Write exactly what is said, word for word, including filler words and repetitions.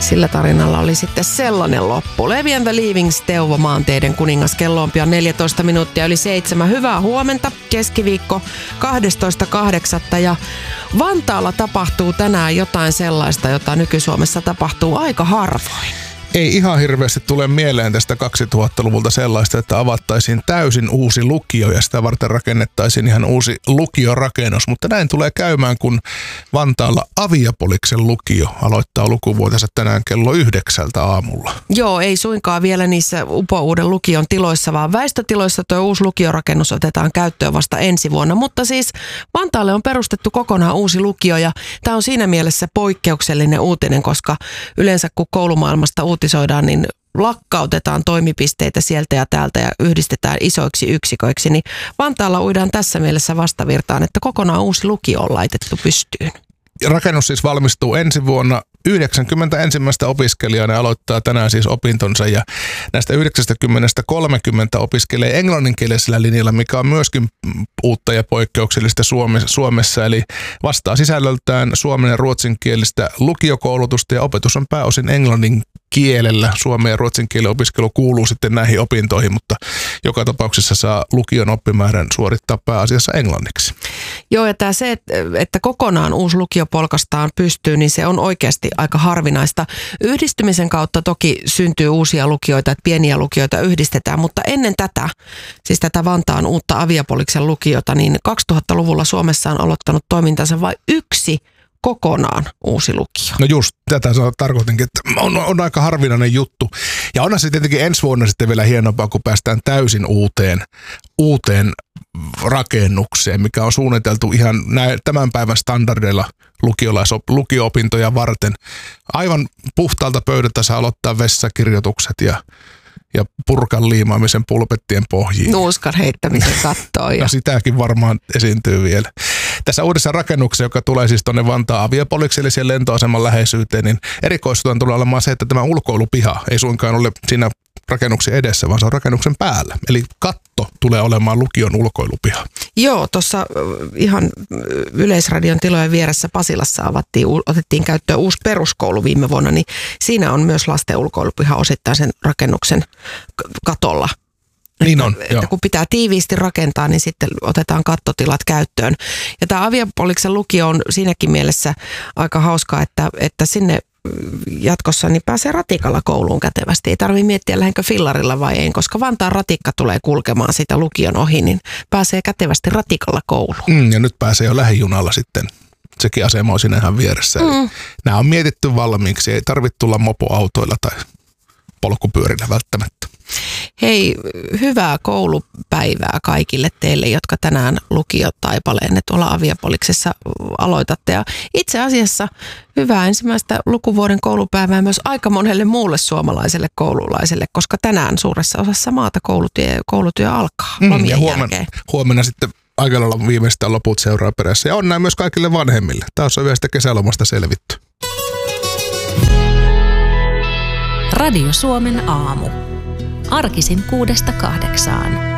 Sillä tarinalla oli sitten sellainen loppu. Levi and the Leavings, Teuvo maanteiden kuningas. Kello on pian neljätoista minuuttia yli seitsemän. Hyvää huomenta. Keskiviikko kahdestoista kahdeksatta ja Vantaalla tapahtuu tänään jotain sellaista, jota nyky-Suomessa tapahtuu aika harvoin. Ei ihan hirveästi tule mieleen tästä kaksituhattaluvulta sellaista, että avattaisiin täysin uusi lukio ja sitä varten rakennettaisiin ihan uusi lukiorakennus. Mutta näin tulee käymään, kun Vantaalla Aviapoliksen lukio aloittaa lukuvuotensa tänään kello yhdeksältä aamulla. Joo, ei suinkaan vielä niissä upouuden lukion tiloissa, vaan väistötiloissa tuo uusi lukiorakennus otetaan käyttöön vasta ensi vuonna. Mutta siis Vantaalle on perustettu kokonaan uusi lukio ja tämä on siinä mielessä poikkeuksellinen uutinen, koska yleensä kun koulumaailmasta uutisoidaan, niin lakkautetaan toimipisteitä sieltä ja täältä ja yhdistetään isoiksi yksiköiksi, niin Vantaalla uidaan tässä mielessä vastavirtaan, että kokonaan uusi lukio on laitettu pystyyn. Rakennus siis valmistuu ensi vuonna. yhdeksänkymmentä ensimmäistä opiskelijaa ne aloittaa tänään siis opintonsa ja näistä yhdeksänkymmentä kolmekymmentä opiskelee englanninkielisellä linjalla, mikä on myöskin uutta ja poikkeuksellista Suomessa. Eli vastaa sisällöltään suomen ja ruotsinkielistä lukiokoulutusta ja opetus on pääosin englannin kielellä. Suomen ja ruotsin kielen opiskelu kuuluu sitten näihin opintoihin, mutta joka tapauksessa saa lukion oppimäärän suorittaa pääasiassa englanniksi. Joo, ja tämä se, että, että kokonaan uusi lukio polkastaan pystyy, niin se on oikeasti aika harvinaista. Yhdistymisen kautta toki syntyy uusia lukioita, että pieniä lukioita yhdistetään, mutta ennen tätä, siis tätä Vantaan uutta Aviapoliksen lukiota, niin kaksituhattaluvulla Suomessa on aloittanut toimintansa vain yksi kokonaan uusi lukio. No just tätä tarkoitinkin, että on, on aika harvinainen juttu. Ja onhan se tietenkin ensi vuonna sitten vielä hienompaa, kun päästään täysin uuteen, uuteen rakennukseen, mikä on suunniteltu ihan näin, tämän päivän standardeilla lukio-opintoja varten. Aivan puhtaalta pöydältä saa aloittaa vessakirjoitukset ja ja purkan liimaamisen pulpettien pohjiin. Nuuskan heittämisen kattoon. Ja sitäkin varmaan esiintyy vielä. Tässä uudessa rakennuksessa, joka tulee siis tuonne Vantaan Aviapolikselle siellä lentoaseman läheisyyteen, niin erikoistutaan tulee olemaan se, että tämä ulkoilupiha ei suinkaan ole siinä rakennuksen edessä, vaan se on rakennuksen päällä. Eli katto tulee olemaan lukion ulkoilupiha. Joo, tuossa ihan Yleisradion tilojen vieressä Pasilassa avattiin, otettiin käyttöön uusi peruskoulu viime vuonna, niin siinä on myös lasten ulkoilupiha osittain sen rakennuksen katolla. Niin on, että, että kun pitää tiiviisti rakentaa, niin sitten otetaan kattotilat käyttöön. Ja tämä Aviapoliksen lukio on siinäkin mielessä aika hauskaa, että, että sinne jatkossa niin pääsee ratikalla kouluun kätevästi. Ei tarvitse miettiä, lähdenkö fillarilla vai ei, koska Vantaan ratikka tulee kulkemaan sitä lukion ohi, niin pääsee kätevästi ratikalla kouluun. Mm, ja nyt pääsee jo lähijunalla sitten. Sekin asema on siinä ihan vieressä. Mm. Nämä on mietitty valmiiksi. Ei tarvitse tulla mopoautoilla tai polkupyörillä välttämättä. Hei, hyvää koulupäivää kaikille teille, jotka tänään lukiotaipaleen tuolla Aviapoliksessa aloitatte. Ja itse asiassa hyvää ensimmäistä lukuvuoden koulupäivää myös aika monelle muulle suomalaiselle koululaiselle, koska tänään suuressa osassa maata koulutyö, koulutyö alkaa lomien mm, ja huomenna, jälkeen. Huomenna sitten aika lailla viimeistään loput seuraa perässä. Ja on näin myös kaikille vanhemmille. Taas on yhdestä kesälomasta selvitty. Radio Suomen aamu. Arkisin kuudesta kahdeksaan.